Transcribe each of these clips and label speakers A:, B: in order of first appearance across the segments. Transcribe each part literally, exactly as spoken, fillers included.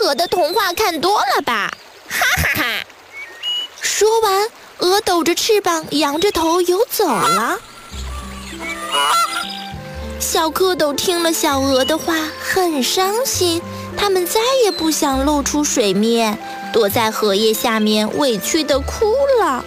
A: 可的童话看多了吧？哈哈哈！说完，鹅抖着翅膀，扬着头游走了。小蝌蚪听了小鹅的话，很伤心，它们再也不想露出水面，躲在荷叶下面，委屈地哭了。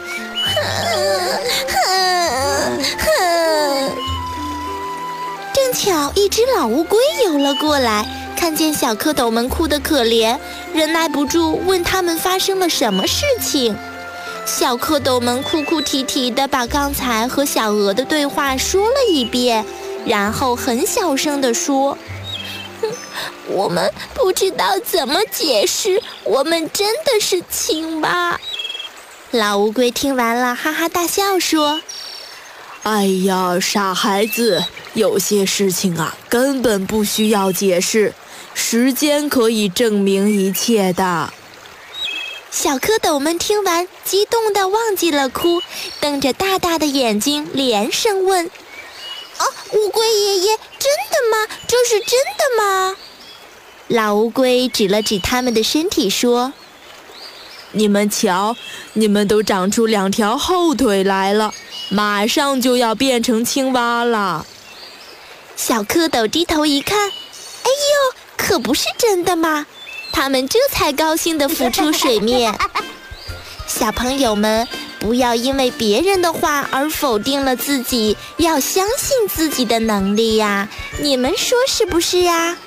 A: 正巧一只老乌龟游了过来，看见小蝌蚪们哭得可怜，忍耐不住问他们发生了什么事情。小蝌蚪们哭哭啼啼地把刚才和小鹅的对话说了一遍，然后很小声地说：我们不知道怎么解释，我们真的是亲吧。老乌龟听完了，哈哈大笑说：
B: 哎呀，傻孩子，有些事情啊，根本不需要解释，时间可以证明一切的。
A: 小蝌蚪们听完，激动地忘记了哭，瞪着大大的眼睛，连声问：啊，乌龟爷爷，真的吗？这是真的吗？老乌龟指了指他们的身体说：
B: 你们瞧，你们都长出两条后腿来了，马上就要变成青蛙了。
A: 小蝌蚪低头一看，哎呦，可不是真的吗？他们这才高兴地浮出水面。小朋友们，不要因为别人的话而否定了自己，要相信自己的能力呀！你们说是不是呀？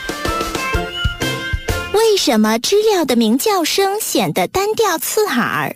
A: 为什么知了的鸣叫声显得单调刺耳？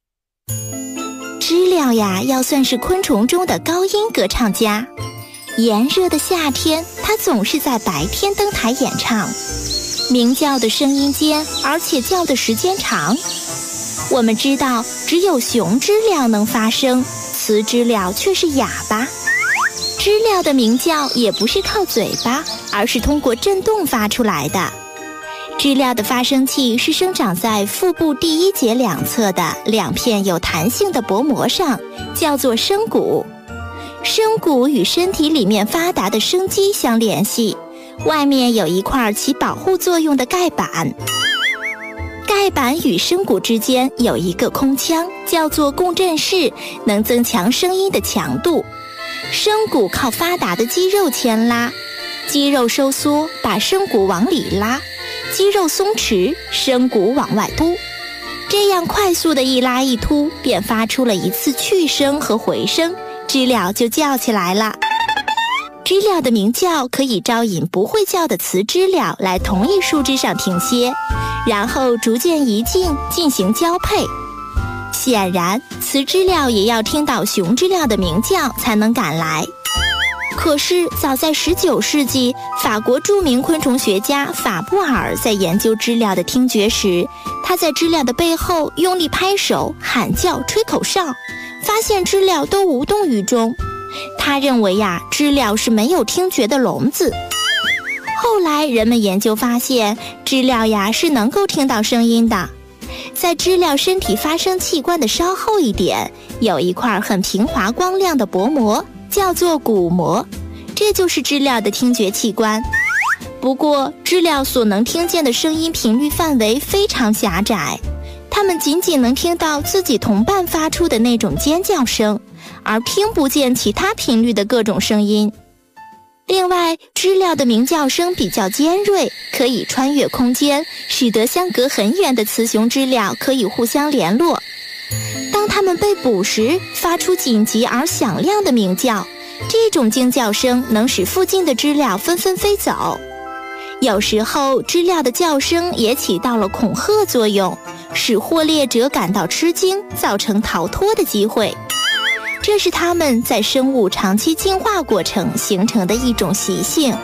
A: 知了呀，要算是昆虫中的高音歌唱家。炎热的夏天，它总是在白天登台演唱，鸣叫的声音尖，而且叫的时间长。我们知道，只有雄知了能发声，雌知了却是哑巴。知了的鸣叫也不是靠嘴巴，而是通过振动发出来的。知了的发声器是生长在腹部第一节两侧的两片有弹性的薄膜上，叫做声骨。声骨与身体里面发达的声肌相联系，外面有一块起保护作用的盖板。盖板与声骨之间有一个空腔，叫做共振室，能增强声音的强度。声骨靠发达的肌肉牵拉，肌肉收缩把声骨往里拉，肌肉松弛，声骨往外凸，这样快速的一拉一凸，便发出了一次去声和回声，知了就叫起来了。知了的鸣叫可以招引不会叫的雌知了来同一树枝上停歇，然后逐渐移近进行交配。显然，雌知了也要听到雄知了的鸣叫才能赶来。可是，早在十九世纪，法国著名昆虫学家法布尔在研究知了的听觉时，他在知了的背后用力拍手、喊叫、吹口哨，发现知了都无动于衷。他认为呀，知了是没有听觉的聋子。后来人们研究发现，知了呀是能够听到声音的。在知了身体发声器官的稍后一点，有一块很平滑光亮的薄膜，叫做鼓膜，这就是知了的听觉器官。不过，知了所能听见的声音频率范围非常狭窄，它们仅仅能听到自己同伴发出的那种尖叫声，而听不见其他频率的各种声音。另外，知了的鸣叫声比较尖锐，可以穿越空间，使得相隔很远的雌雄知了可以互相联络。当它们被捕时，发出紧急而响亮的鸣叫，这种惊叫声能使附近的知了纷纷飞走。有时候，知了的叫声也起到了恐吓作用，使获猎者感到吃惊，造成逃脱的机会。这是它们在生物长期进化过程形成的一种习性。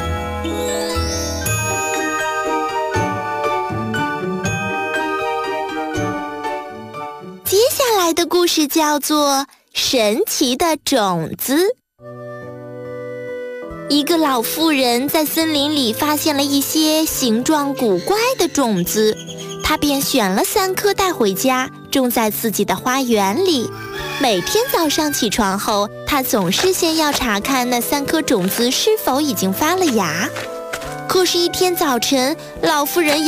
A: 接下来的故事叫做《神奇的种子》。一个老妇人在森林里发现了一些形状古怪的种子，她便选了三颗带回家，种在自己的花园里。每天早上起床后，她总是先要查看那三颗种子是否已经发了芽。可是，一天早晨，老妇人